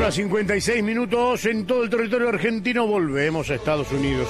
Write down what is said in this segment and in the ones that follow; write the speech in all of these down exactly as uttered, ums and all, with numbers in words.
horas cincuenta y seis minutos en todo el territorio argentino. Volvemos a Estados Unidos.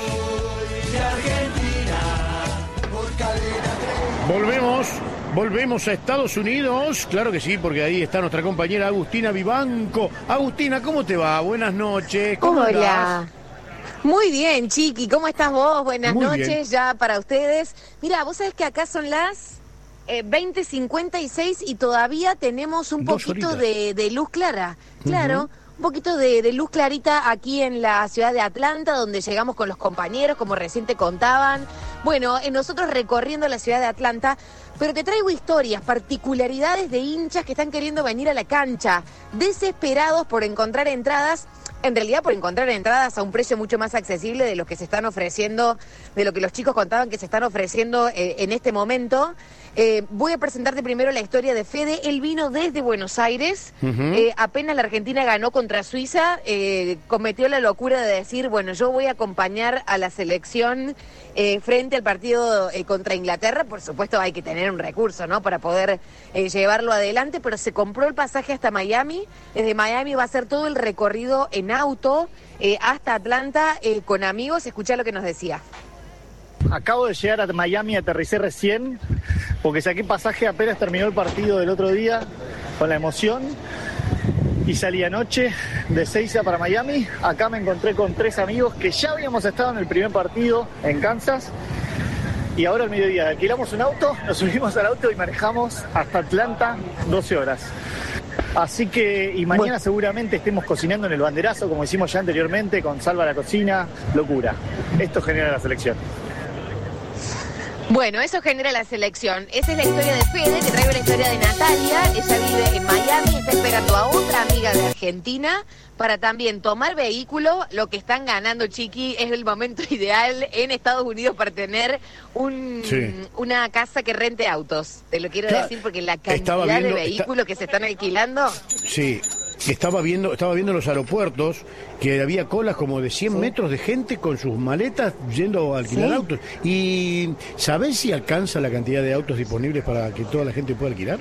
Volvemos, volvemos a Estados Unidos. Claro que sí, porque ahí está nuestra compañera Agustina Vivanco. Agustina, ¿cómo te va? Buenas noches. ¿Cómo Hola. Andás? Muy bien, Chiqui. ¿Cómo estás vos? Buenas Muy noches bien. Ya para ustedes. Mira, vos sabés que acá son las eh, veinte cincuenta y seis y todavía tenemos un Dos poquito horitas. de, de luz clara. Claro. Uh-huh. Un poquito de, de luz clarita aquí en la ciudad de Atlanta, donde llegamos con los compañeros, como recién te contaban. Bueno, eh, nosotros recorriendo la ciudad de Atlanta, pero te traigo historias, particularidades de hinchas que están queriendo venir a la cancha, desesperados por encontrar entradas, en realidad por encontrar entradas a un precio mucho más accesible de lo que se están ofreciendo, de lo que los chicos contaban que se están ofreciendo eh, en este momento. Eh, voy a presentarte primero la historia de Fede. Él vino desde Buenos Aires. Uh-huh. eh, apenas la Argentina ganó contra Suiza, eh, cometió la locura de decir, bueno, yo voy a acompañar a la selección eh, frente al partido eh, contra Inglaterra. Por supuesto hay que tener un recurso, ¿no?, para poder eh, llevarlo adelante, pero se compró el pasaje hasta Miami. Desde Miami va a hacer todo el recorrido en auto eh, hasta Atlanta eh, con amigos. Escuchá lo que nos decía. Acabo de llegar a Miami, aterricé recién, porque saqué pasaje apenas terminó el partido del otro día, con la emoción, y salí anoche de Seiza para Miami. Acá me encontré con tres amigos que ya habíamos estado en el primer partido en Kansas, y ahora al mediodía alquilamos un auto, nos subimos al auto y manejamos hasta Atlanta doce horas. Así que, y mañana bueno. seguramente estemos cocinando en el banderazo, como hicimos ya anteriormente, con Salva la Cocina, locura. Esto genera la selección. Bueno, eso genera la selección. Esa es la historia de Fede. Te traigo la historia de Natalia. Ella vive en Miami, está esperando a otra amiga de Argentina para también tomar vehículo. Lo que están ganando, Chiqui, es el momento ideal en Estados Unidos para tener un, sí. una casa que rente autos. Te lo quiero claro. decir porque la cantidad viendo, de vehículos está... que se están alquilando. Sí. Estaba viendo, estaba viendo en los aeropuertos que había colas como de cien sí. metros de gente con sus maletas yendo a alquilar sí. autos. ¿Y sabés si alcanza la cantidad de autos disponibles para que toda la gente pueda alquilar?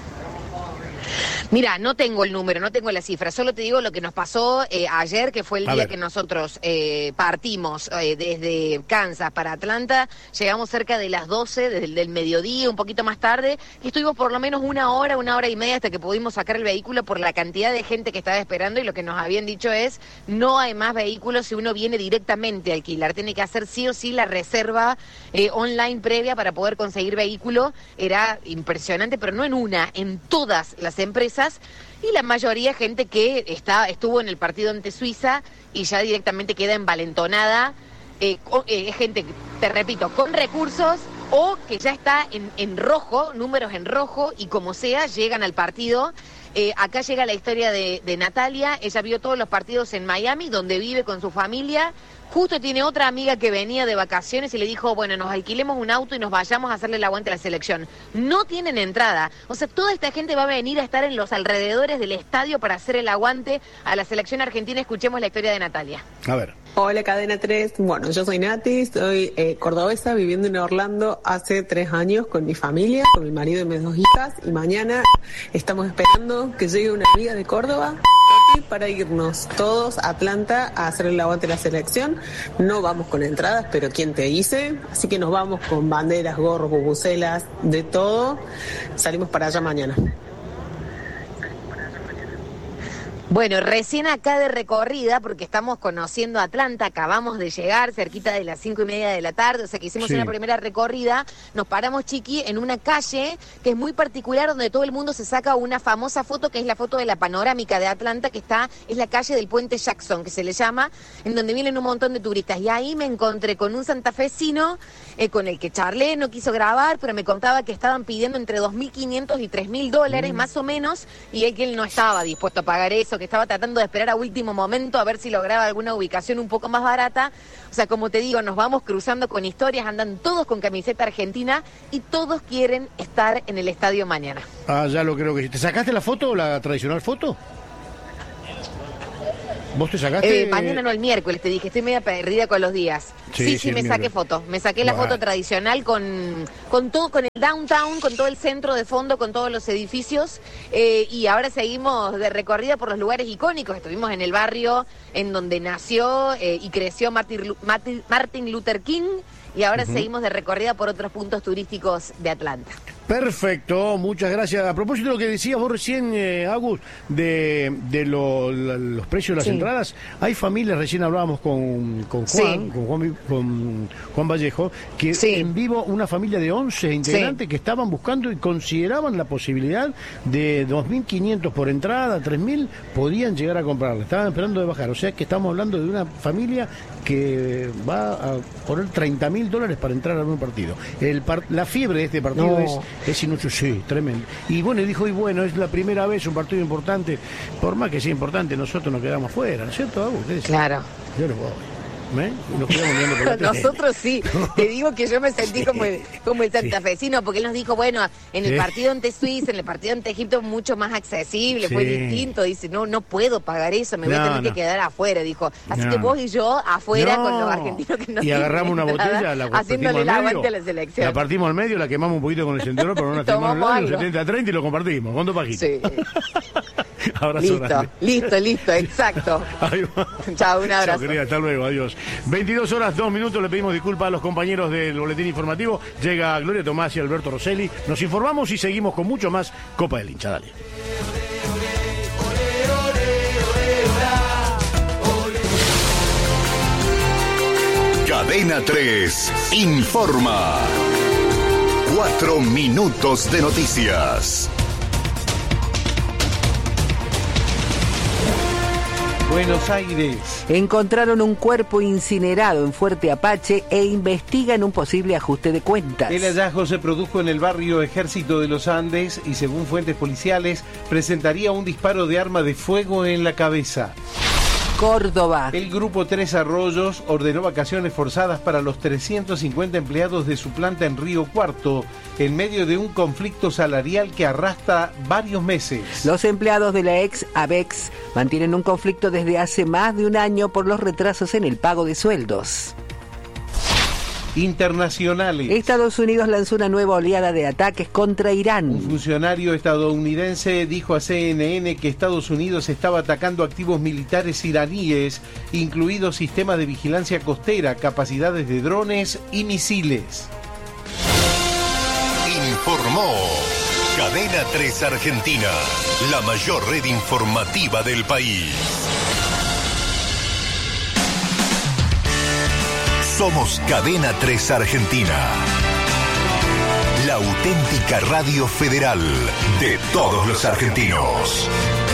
Mira, no tengo el número, no tengo la cifra, solo te digo lo que nos pasó eh, ayer, que fue el a día ver. que nosotros eh, partimos eh, desde Kansas para Atlanta. Llegamos cerca de las doce, desde el del mediodía, un poquito más tarde, y estuvimos por lo menos una hora, una hora y media hasta que pudimos sacar el vehículo por la cantidad de gente que estaba esperando, y lo que nos habían dicho es, no hay más vehículos si uno viene directamente a alquilar, tiene que hacer sí o sí la reserva eh, online previa para poder conseguir vehículo. Era impresionante, pero no en una, en todas las empresas, y la mayoría gente que está estuvo en el partido ante Suiza y ya directamente queda envalentonada, eh, eh, gente, te repito, con recursos o que ya está en, en rojo, números en rojo, y como sea, llegan al partido. Eh, acá llega la historia de, de Natalia. Ella vio todos los partidos en Miami, donde vive con su familia. Justo tiene otra amiga que venía de vacaciones y le dijo, bueno, nos alquilemos un auto y nos vayamos a hacerle el aguante a la selección. No tienen entrada. O sea, toda esta gente va a venir a estar en los alrededores del estadio para hacer el aguante a la selección argentina. Escuchemos la historia de Natalia. A ver. Hola, Cadena tres. Bueno, yo soy Nati, soy eh, cordobesa, viviendo en Orlando hace tres años con mi familia, con mi marido y mis dos hijas. Y mañana estamos esperando que llegue una amiga de Córdoba para irnos todos a Atlanta a hacer el aguante de la selección. No vamos con entradas, pero ¿quién te dice? Así que nos vamos con banderas, gorros, bubucelas, de todo. Salimos para allá mañana. Bueno, recién acá de recorrida, porque estamos conociendo Atlanta, acabamos de llegar cerquita de las cinco y media de la tarde, o sea que hicimos sí. una primera recorrida, nos paramos, Chiqui, en una calle que es muy particular, donde todo el mundo se saca una famosa foto, que es la foto de la panorámica de Atlanta, que está, es la calle del Puente Jackson, que se le llama, en donde vienen un montón de turistas, y ahí me encontré con un santafesino, eh, con el que charlé, no quiso grabar, pero me contaba que estaban pidiendo entre dos mil quinientos y tres mil dólares, mm. más o menos, y él que él no estaba dispuesto a pagar eso, que estaba tratando de esperar a último momento a ver si lograba alguna ubicación un poco más barata. O sea, como te digo, nos vamos cruzando con historias, andan todos con camiseta argentina y todos quieren estar en el estadio mañana. Ah, ya lo creo que sí. ¿Te sacaste la foto, la tradicional foto? ¿Vos te sacaste? Eh, mañana no, el miércoles, te dije, estoy media perdida con los días. Sí, sí, sí, sí me saqué foto. Me saqué la bueno. foto tradicional con, con todo, con el downtown, con todo el centro de fondo, con todos los edificios. Eh, y ahora seguimos de recorrida por los lugares icónicos. Estuvimos en el barrio en donde nació eh, y creció Martin, Martin, Martin Luther King. Y ahora uh-huh. seguimos de recorrida por otros puntos turísticos de Atlanta. Perfecto, muchas gracias. A propósito de lo que decías vos recién, eh, Agus, de, de lo, la, los precios de las sí. entradas, hay familias, recién hablábamos con, con Juan, sí. con, Juan con Juan Vallejo, que sí. en vivo una familia de once integrantes sí. que estaban buscando y consideraban la posibilidad de dos mil quinientos por entrada, tres mil, podían llegar a comprarla. Estaban esperando de bajar. O sea que estamos hablando de una familia que va a poner treinta mil dólares para entrar a un partido. El par, la fiebre de este partido no. es... Es inusual, sí, tremendo. Y bueno, y dijo, y bueno, es la primera vez un partido importante, por más que sea importante, nosotros nos quedamos fuera, ¿no es cierto, Agus? Claro. Yo no voy. ¿Eh? Nos quedamos viendo por la Nosotros sí, te digo que yo me sentí sí. como el, como el santafesino, porque él nos dijo, bueno, en el sí. partido ante Suiza, en el partido ante Egipto, mucho más accesible, sí. fue distinto, dice, no, no puedo pagar eso, me voy no, a tener no. que quedar afuera, dijo, así no. que vos y yo afuera no. con los argentinos que no y agarramos una botella, la haciéndole el aguante a la selección. La partimos al medio, la quemamos un poquito con el centro, pero no la quemamos al setenta a treinta y lo compartimos, con dos pajitas. Sí. Abrazo listo, grande. listo, listo, exacto. Chao, un abrazo. Chao, querida, hasta luego, adiós. veintidós horas, dos minutos, le pedimos disculpas a los compañeros del boletín informativo. Llega Gloria Tomás y Alberto Rosselli. Nos informamos y seguimos con mucho más Copa del Hincha. Dale. Cadena tres informa. Cuatro minutos de noticias. Buenos Aires. Encontraron un cuerpo incinerado en Fuerte Apache e investigan un posible ajuste de cuentas. El hallazgo se produjo en el barrio Ejército de los Andes y, según fuentes policiales, presentaría un disparo de arma de fuego en la cabeza. Córdoba. El Grupo Tres Arroyos ordenó vacaciones forzadas para los trescientos cincuenta empleados de su planta en Río Cuarto, en medio de un conflicto salarial que arrastra varios meses. Los empleados de la ex ABEX mantienen un conflicto desde hace más de un año por los retrasos en el pago de sueldos. Internacionales. Estados Unidos lanzó una nueva oleada de ataques contra Irán. Un funcionario estadounidense dijo a C N N que Estados Unidos estaba atacando activos militares iraníes, incluidos sistemas de vigilancia costera, capacidades de drones y misiles. Informó Cadena tres Argentina, la mayor red informativa del país. Somos Cadena tres Argentina, la auténtica radio federal de todos los argentinos.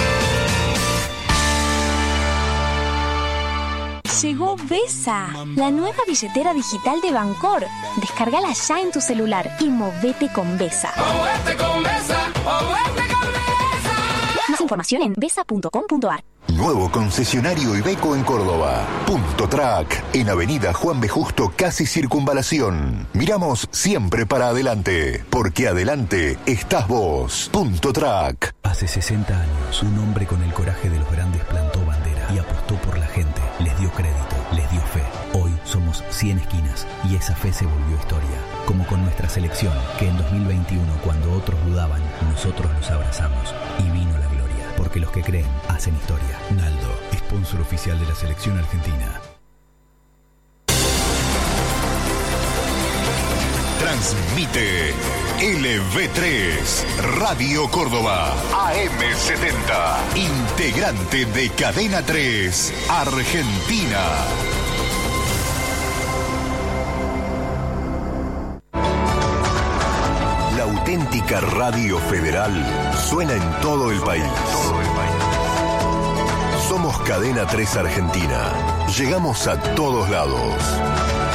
Llegó Vesa, la nueva billetera digital de Bancor. Descárgala ya en tu celular y movete con Vesa. ¡Movete con Vesa! ¡Movete con Vesa! Más información en vesa punto com punto a r. Nuevo concesionario Iveco en Córdoba. Punto Track, en Avenida Juan B. Justo, casi Circunvalación. Miramos siempre para adelante, porque adelante estás vos. Punto Track. Hace sesenta años, un hombre con el coraje de los grandes plantó bandera y apostó por la gente. Les dio crédito, les dio fe. Hoy somos cien esquinas y esa fe se volvió historia. Como con nuestra selección, que en dos mil veintiuno, cuando otros dudaban, nosotros los abrazamos y vino la gloria. Porque los que creen hacen historia. Naldo, sponsor oficial de la selección argentina. Transmite L V tres, Radio Córdoba, A M setenta, integrante de Cadena tres, Argentina. La auténtica radio federal suena en todo el país. Somos Cadena tres Argentina. Llegamos a todos lados.